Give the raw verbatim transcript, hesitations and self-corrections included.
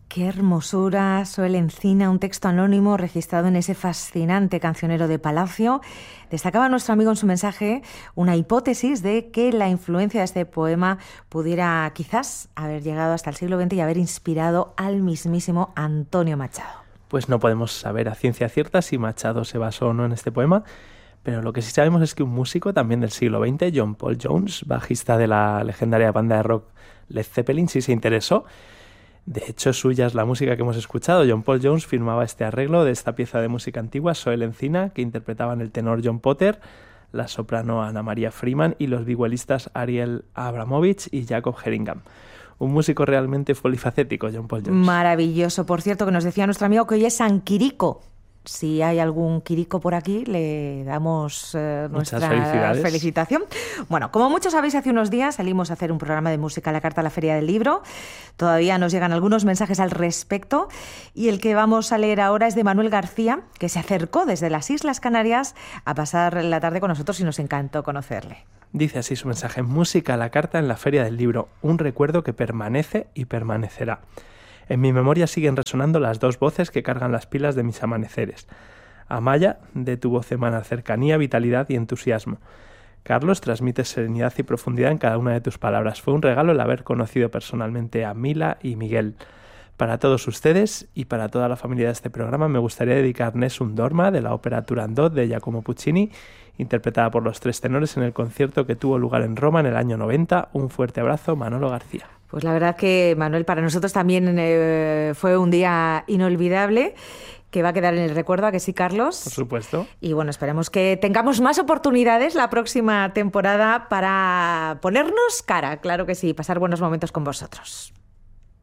Qué hermosura, Soel Encina, un texto anónimo registrado en ese fascinante cancionero de Palacio. Destacaba nuestro amigo en su mensaje una hipótesis de que la influencia de este poema pudiera quizás haber llegado hasta el siglo veinte y haber inspirado al mismísimo Antonio Machado. Pues no podemos saber a ciencia cierta si Machado se basó o no en este poema, pero lo que sí sabemos es que un músico también del siglo veinte, John Paul Jones, bajista de la legendaria banda de rock Led Zeppelin, sí se interesó. De hecho, suya es la música que hemos escuchado. John Paul Jones firmaba este arreglo de esta pieza de música antigua, Soel Encina, que interpretaban el tenor John Potter, la soprano Ana María Freeman y los vihuelistas Ariel Abramovich y Jacob Heringham. Un músico realmente polifacético, John Paul Jones. Maravilloso. Por cierto, que nos decía nuestro amigo que hoy es San Quirico. Si hay algún Quirico por aquí, le damos eh, nuestra felicitación. Bueno, como muchos sabéis, hace unos días salimos a hacer un programa de música a la carta a la Feria del Libro. Todavía nos llegan algunos mensajes al respecto. Y el que vamos a leer ahora es de Manuel García, que se acercó desde las Islas Canarias a pasar la tarde con nosotros y nos encantó conocerle. Dice así su mensaje: música a la carta en la Feria del Libro, un recuerdo que permanece y permanecerá. En mi memoria siguen resonando las dos voces que cargan las pilas de mis amaneceres. Amaya, de tu voz emana cercanía, vitalidad y entusiasmo. Carlos, transmites serenidad y profundidad en cada una de tus palabras. Fue un regalo el haber conocido personalmente a Mila y Miguel. Para todos ustedes y para toda la familia de este programa me gustaría dedicar Nessun Dorma de la ópera Turandot de Giacomo Puccini, interpretada por los tres tenores en el concierto que tuvo lugar en Roma en el año noventa. Un fuerte abrazo, Manolo García. Pues la verdad que, Manuel, para nosotros también eh, fue un día inolvidable, que va a quedar en el recuerdo, ¿a que sí, Carlos? Por supuesto. Y bueno, esperemos que tengamos más oportunidades la próxima temporada para ponernos cara, claro que sí, pasar buenos momentos con vosotros.